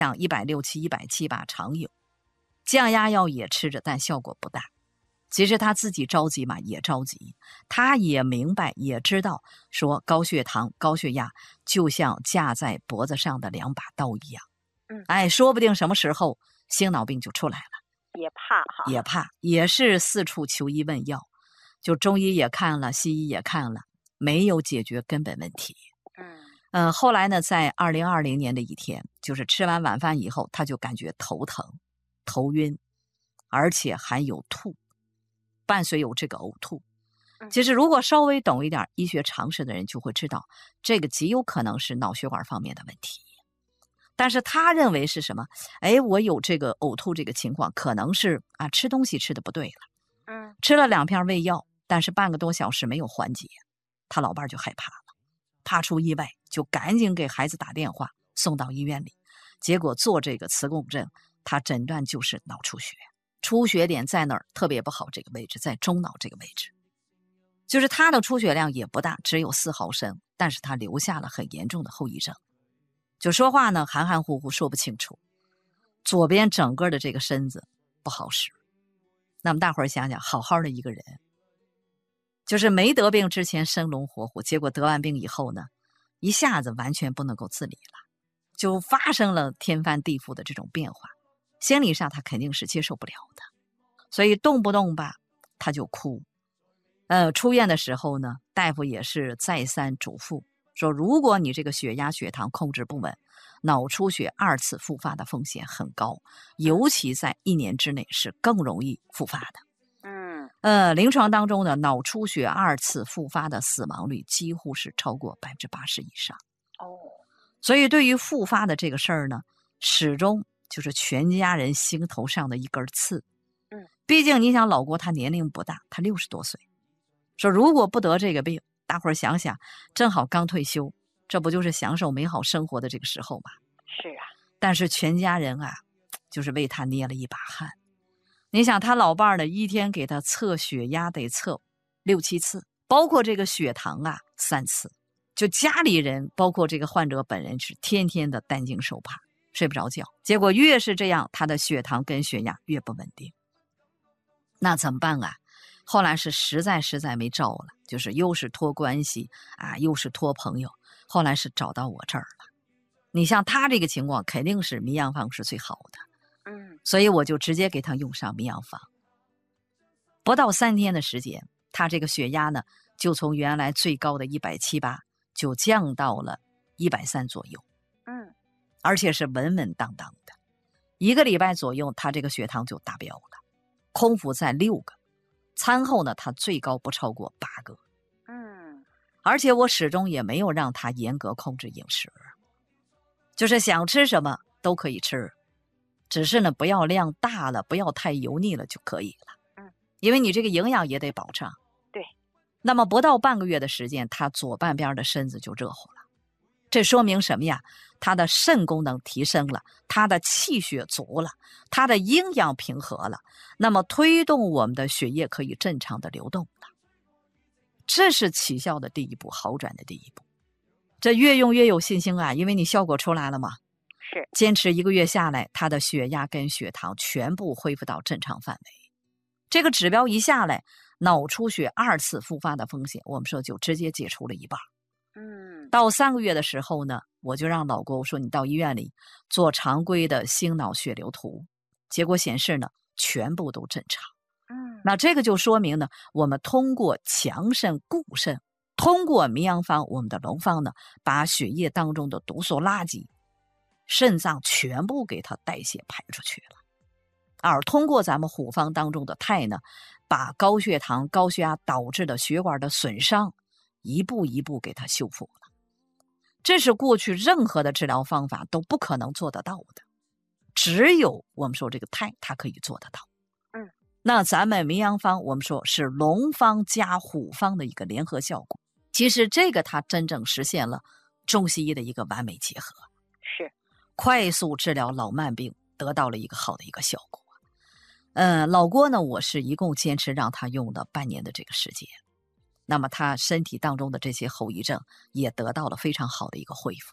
像160、170吧常有。降压药也吃着，但效果不大。其实他自己着急嘛，也着急，他也明白，也知道说高血糖、高血压就像架在脖子上的2把刀一样。说不定什么时候心脑病就出来了。 也怕哈， 也怕，也是四处求医问药，就中医也看了，西医也看了，没有解决根本问题。后来呢，在2020年的一天，就是吃完晚饭以后，他就感觉头疼、头晕，而且还有吐，伴随有这个呕吐。其实如果稍微懂一点医学常识的人就会知道，这个极有可能是脑血管方面的问题。但是他认为是什么？我有这个呕吐这个情况，可能是吃东西吃的不对了。吃了2片胃药，但是半个多小时没有缓解，他老伴就害怕了，怕出意外，就赶紧给孩子打电话送到医院里。结果做这个磁共振，他诊断就是脑出血，出血点在哪儿？特别不好，这个位置在中脑这个位置。就是他的出血量也不大，只有4毫升，但是他留下了很严重的后遗症。就说话呢含含糊糊，说不清楚，左边整个的这个身子不好使。那么大伙儿想想，好好的一个人，就是没得病之前生龙活虎，结果得完病以后呢，一下子完全不能够自理了，就发生了天翻地覆的这种变化，心理上他肯定是接受不了的，所以动不动吧他就哭。出院的时候呢，大夫也是再三嘱咐说，如果你这个血压血糖控制不稳，脑出血2次复发的风险很高，尤其在1年之内是更容易复发的。临床当中呢，脑出血2次复发的死亡率几乎是超过80%以上。所以对于复发的这个事儿呢，始终就是全家人心头上的一根刺。毕竟你想，老郭他年龄不大，他60多岁，说如果不得这个病，大伙儿想想，正好刚退休，这不就是享受美好生活的这个时候吗？ 是啊。 但是全家人就是为他捏了一把汗。你想他老伴儿呢，一天给他测血压得测6、7次，包括这个血糖3次，就家里人包括这个患者本人是天天的担惊受怕，睡不着觉。结果越是这样，他的血糖跟血压越不稳定。那怎么办后来是实在没招了，就是又是托关系又是托朋友，后来是找到我这儿了。你像他这个情况，肯定是迷样方是最好的。所以我就直接给他用上迷样方。不到3天的时间，他这个血压呢，就从原来最高的178就降到了130左右。而且是稳稳当当的。1个礼拜左右，他这个血糖就达标了，空腹在6个，餐后呢，他最高不超过8个。而且我始终也没有让他严格控制饮食，就是想吃什么都可以吃，只是呢不要量大了，不要太油腻了就可以了。因为你这个营养也得保障。 对。 那么不到半个月的时间，他左半边的身子就热乎了。这说明什么呀？他的肾功能提升了，他的气血足了，他的阴阳平和了，那么推动我们的血液可以正常的流动了。这是起效的第一步，好转的第一步。这越用越有信心因为你效果出来了嘛。 是。 坚持1个月下来，他的血压跟血糖全部恢复到正常范围。这个指标一下来，脑出血2次复发的风险，我们说就直接解除了一半。到3个月的时候呢，我就让老郭说，你到医院里做常规的心脑血流图，结果显示呢，全部都正常。那这个就说明呢，我们通过强肾固肾，通过迷样方我们的龙方呢，把血液当中的毒素垃圾肾脏全部给它代谢排出去了。而通过咱们虎方当中的肽呢，把高血糖高血压导致的血管的损伤一步一步给它修复了。这是过去任何的治疗方法都不可能做得到的，只有我们说这个肽它可以做得到。那咱们迷样方我们说是龙方加虎方的一个联合效果，其实这个它真正实现了中西医的一个完美结合， 是快速治疗老慢病，得到了一个好的一个效果。老郭呢，我是一共坚持让他用了半年的这个时间，那么他身体当中的这些后遗症也得到了非常好的一个恢复。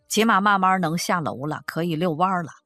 起码慢慢能下楼了，可以遛弯了。